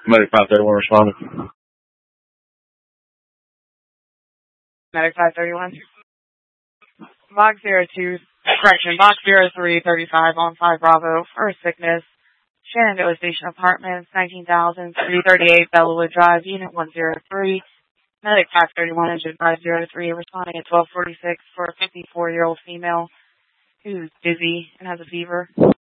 Medic 531 responding. Medic 531. Box 0335 on 5 Bravo for sickness. Shenandoah Station Apartments, 19,338 Bellawood Drive, Unit 103. Medic 531, Engine 503, responding at 1246 for a 54-year-old female who's dizzy and has a fever.